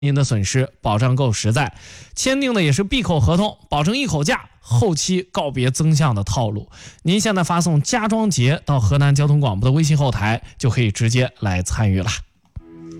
您的损失，保障够实在。签订的也是闭口合同，保证一口价，后期告别增项的套路。您现在发送家装节到河南交通广播的微信后台，就可以直接来参与了。